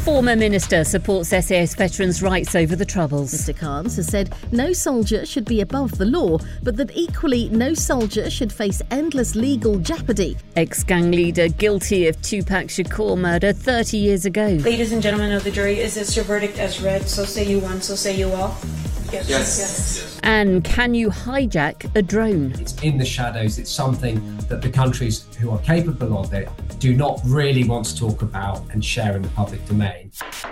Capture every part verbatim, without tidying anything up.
Former minister supports S A S veterans' rights over the Troubles. Mr Carnes has said no soldier should be above the law, but that equally no soldier should face endless legal jeopardy. Ex-gang leader guilty of Tupac Shakur murder thirty years ago. Ladies and gentlemen of the jury, is this your verdict as read? So say you one, so say you all. Yes. Yes. yes. And can you hijack a drone? It's in the shadows. It's something that the countries who are capable of it do not really want to talk about and share in the public domain.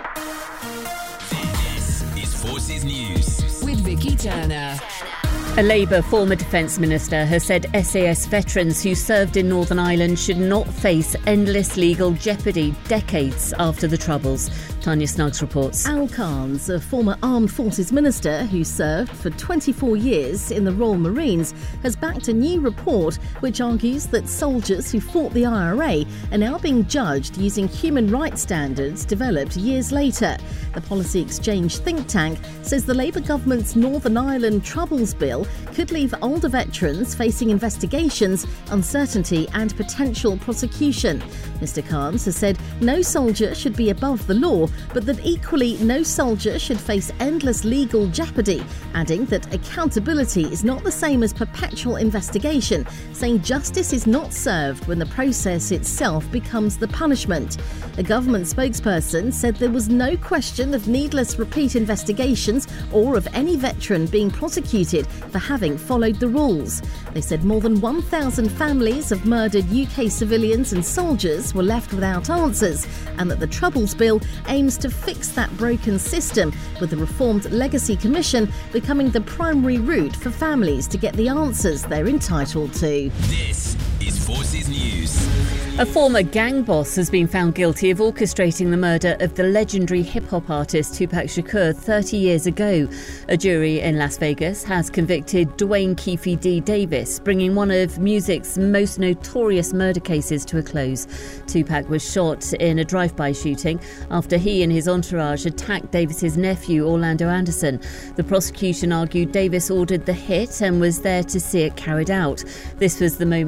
This is Forces News with Vicky Turner. A Labour former Defence Minister has said S A S veterans who served in Northern Ireland should not face endless legal jeopardy decades after the Troubles. Tanya Snuggs reports. Al Carnes, a former Armed Forces Minister who served for twenty-four years in the Royal Marines, has backed a new report which argues that soldiers who fought the I R A are now being judged using human rights standards developed years later. The Policy Exchange think tank says the Labour government's Northern Ireland Troubles Bill could leave older veterans facing investigations, uncertainty and potential prosecution. Mr Carnes has said no soldier should be above the law, but that equally no soldier should face endless legal jeopardy, adding that accountability is not the same as perpetual investigation, saying justice is not served when the process itself becomes the punishment. A government spokesperson said there was no question of needless repeat investigations or of any veteran being prosecuted for having followed the rules. They said more than one thousand families of murdered U K civilians and soldiers were left without answers, and that the Troubles Bill aims to fix that broken system, with the reformed Legacy Commission becoming the primary route for families to get the answers they're entitled to. This is Forces News. A former gang boss has been found guilty of orchestrating the murder of the legendary hip-hop artist Tupac Shakur thirty years ago. A jury in Las Vegas has convicted Dwayne Keefe D. Davis, bringing one of music's most notorious murder cases to a close. Tupac was shot in a drive-by shooting after he and his entourage attacked Davis's nephew, Orlando Anderson. The prosecution argued Davis ordered the hit and was there to see it carried out. This was the moment